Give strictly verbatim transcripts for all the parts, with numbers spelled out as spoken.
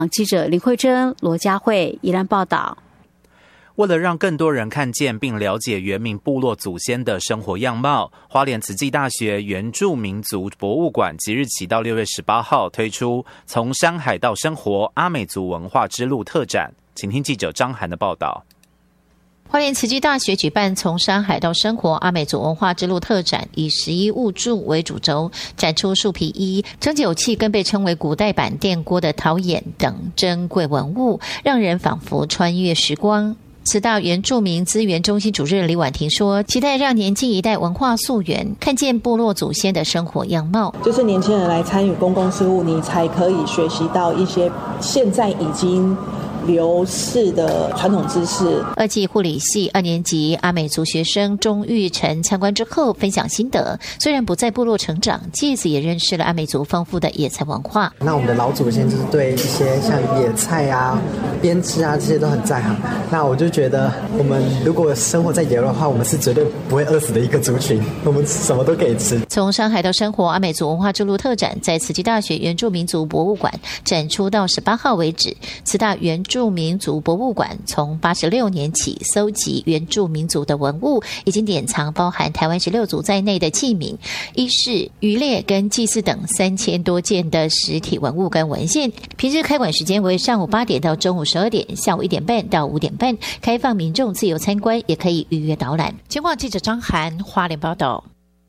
记者林慧珍、罗佳慧宜兰报道。 为了让更多人看见并了解原民部落祖先的生活样貌，花莲慈济大学原住民族博物馆即日起到六月十八号推出从山海到生活阿美族文化之路特展，请听记者张涵的报道。 花莲慈济大学举办从山海到生活阿美族文化之路特展，以十一物柱为主轴，展出树皮衣、蒸酒器跟被称为古代版电锅的陶眼等珍贵文物，让人仿佛穿越时光。慈大原住民资源中心主任李婉婷说，期待让年轻一代文化溯源，看见部落祖先的生活样貌。 就是年轻人来参与公共事务，你才可以学习到一些现在已经流逝的传统知识。 二技护理系二年级阿美族学生钟玉成参观之后分享心得，虽然不在部落成长，借此也认识了阿美族丰富的野菜文化。 那我们的老祖先就是对一些像野菜啊、编织啊这些都很在行。那我就觉得，我们如果生活在野外的话，我们是绝对不会饿死的一个族群，我们什么都可以吃。 从山海到生活阿美族文化之路特展在慈济大学原住民族博物馆展出到十八号为止。慈大原住民族博物馆从八十六年起搜集原住民族的文物，已经典藏包含台湾十六族在内的器皿、衣饰、渔猎跟祭祀等三千多件的实体文物跟文献。平日开馆时间为上午八点到中午十二点，下午一点半到五点半，开放民众自由参观，也可以预约导览。前广记者张涵花莲报道。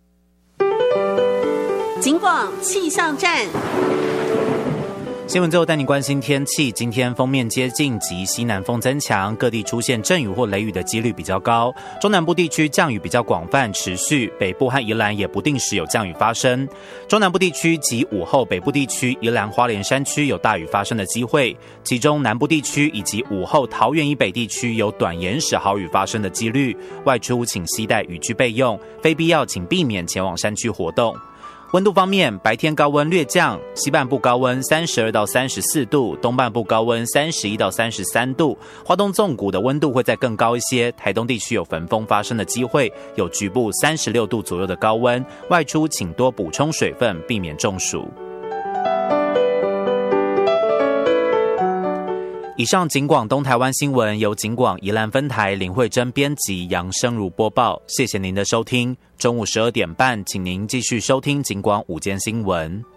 警广气象站。 新闻最后带你关心天气，今天锋面接近及西南风增强，各地出现阵雨或雷雨的几率比较高。中南部地区降雨比较广泛持续，北部和宜兰也不定时有降雨发生。中南部地区及午后北部地区、宜兰花莲山区有大雨发生的机会，其中南部地区以及午后桃园以北地区有短延时豪雨发生的几率，外出请携带雨具备用，非必要请避免前往山区活动。温度方面，白天高温略降，西半部高温三十二到三十四度，东半部高温三十一到三十三度。花东纵谷的温度会再更高一些，台东地区有焚风发生的机会，有局部三十六度左右的高温，外出请多补充水分，避免中暑。以上警广东台湾新闻由警广宜兰分台林慧珍编辑，杨生如播报，谢谢您的收听。中午十二点半，请您继续收听警广午间新闻。